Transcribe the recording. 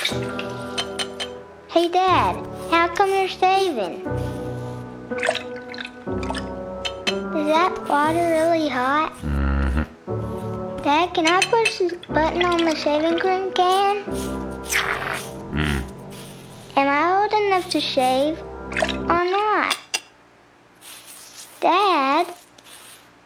Hey, Dad, how come you're shaving? Is that water really hot? Dad, can I push this button on the shaving cream can? Am I old enough to shave or not? Dad?